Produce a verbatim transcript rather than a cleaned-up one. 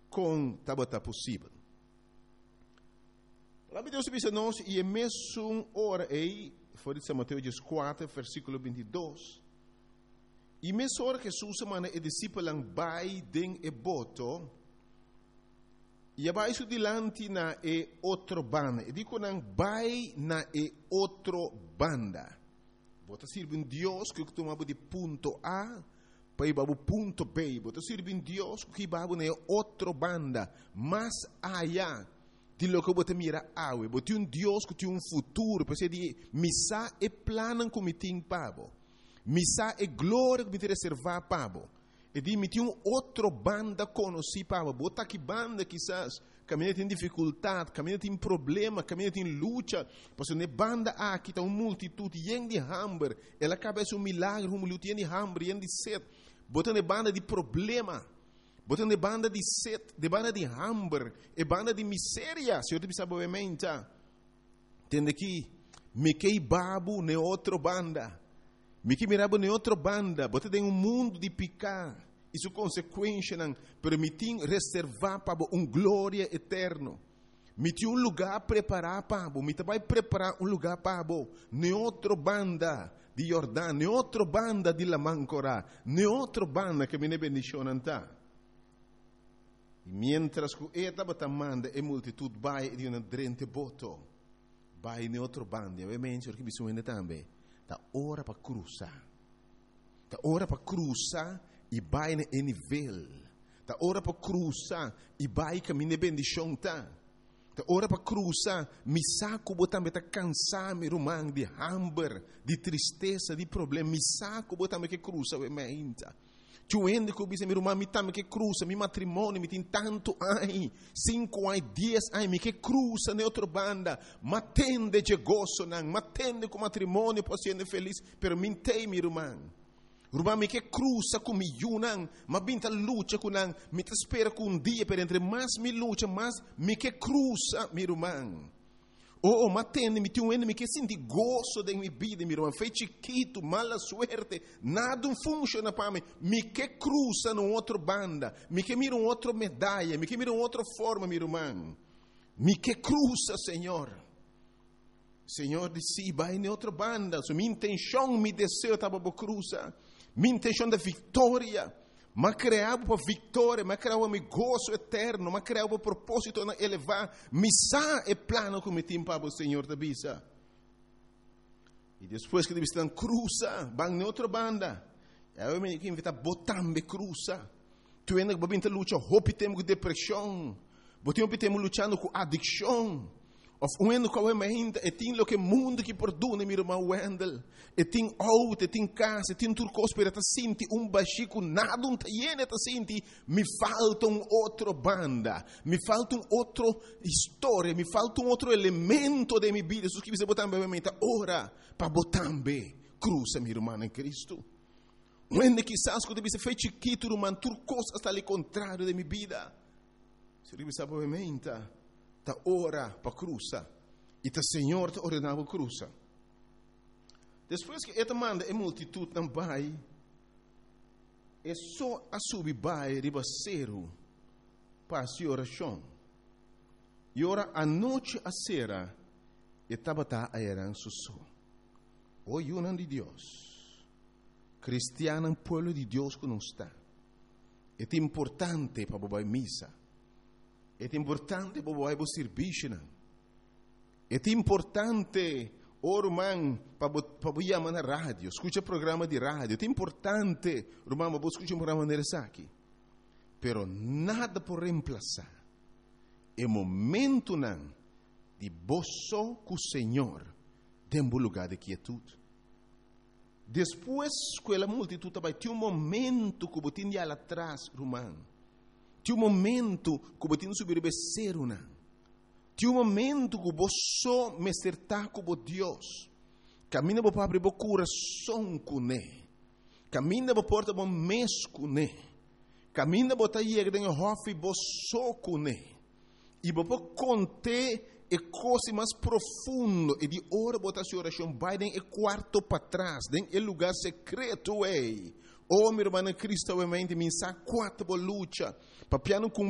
com tabata possível. A Deus diz nós e é mesmo hora aí, foi de São Mateus quatro, versículo vinte e dois. E mesmo hora que Jesus mana e discípulos vai den e boto, e abaixo dilante na e outro banda. E digo não vai na e outro banda. Bota sirve um Deus que tu de ponto A para ir para o ponto B. Bota sirve um Deus que vai na outro banda, mais allá de lo que você mira awe. Bota um Deus que tem um futuro, para ser missa e plano como tem pabo. Missa e glória que me reservar pabo. E di, mi tem um outro banda conheci pabo. Bota que banda quizás caminha tem dificuldade, caminha tem problema, caminha tem luta. Porque ne banda aqui está uma multitude yen de hambre. Ela acaba um milagre, um luta yen de hambre, yen de sede. Bota ne banda de problema. Bota ne banda de sede, de banda de hambre, e banda de miséria. Se eu te pensar obviamente, entende que me que babu ne outro banda. Me que mirava ne outro banda. Bota tem um mundo de picar. Isso consequência não permitir reservar para um glória eterno. Me tem um lugar preparado para você. Me vai preparar um lugar para você. Nem outra banda de Jordão, nem outra banda de Lamancorá, nem outra banda que me ne bendição está. E mientras que esta bata manda e multitude vai de uma drente boto, vai nem outra banda. Obviamente, porque bisogna também. Da hora para cruzar. Da hora para cruzar. E vai em nível. Da hora para cruzar. E vai caminhar bendição. Da hora para cruzar. Me saco botar me tá cansar me rumang de hambre, de tristeza, de problema. Me saco botar me que cruza o ementa. Tu ende que bisa me rumang me tá me que cruza, me matrimônio me tem tanto ai, cinco ai, dez ai, me que cruza ne outra banda. Matende de gozo nang, matende com matrimônio para ser feliz, pero mintei me rumang. Rumah me que cruza com mi yunang, ma binta luta com nang, me te espera com um dia per entre mais me luta, mais me que cruza mi rumang. Oh, ma tende, me tem um ende, me que senti gozo de mi vida, mi rumang, fei chiquito, mala suerte, nada funciona para mim, me que cruza num outro banda, me que mira um outro medalha, me que mira uma outra forma, mi rumang. Me que cruza, Senhor. Senhor disse, vai em outra banda, so, minha intenção, meu desejo estava para cruzar. Minha intenção de vitória, mas criava para vitória, mas criava meu gozo eterno, mas criava para propósito de elevar, missa e plano como tem para o Senhor da bisa. E depois que eles estão cruza, vão em outra banda. Eu me invito a botar me cruza. Tu ainda vai vir a luta, hope temos com depressão, botamos temos lutando com adicção. Of um com a mente, e tem lo que mundo que perdona, meu irmão Wendel. E tem auto, e tem casa, e tem tudo coisa para te sentir um baixinho, nada um taien te sentir. Me falta um outro banda, me falta um outro história, me falta um outro elemento de minha vida. Jesus que você botar na mente, ora para botar bem, cruza, meu irmão em Cristo. Wendel quizás quando você fez chiquito, irmão, tudo coisa está ali contrário de minha vida. Se você sabe a mente. Ta ora para cruza e ta Senhor te ordenava cruza. Depois que esta manda a multitude não vai, é só a subir vai ribaceiro para a oração. E ora a noite a sera e tabata a eran susso. O yunan de Deus, cristiano pueblo de Deus que não está. É importante para bobar missa. É importante para o serviço. É importante, irmão, para o chamar na rádio. Escuta programa de rádio. É importante, irmão, para escutar um programa de aqui. Pero nada por reemplazar. É momento não de boço com o Senhor dentro do lugar de quietude. Depois que a multidão vai ter um momento que você tem lá atrás, irmão. Tinha um momento que você não subir o cero, não. Tinha um momento que você me acertar com Deus. Camina para abrir o coração com Ele. Camina para porta o mês com Ele. Camina para ir dentro do hofe você com Ele. E para contar é coisa mais profunda. E de hora botar sua oração vai dentro do quarto para trás, dentro do lugar secreto. Oh, meu irmão Cristo, obviamente, me saca quatro luta. Para piano com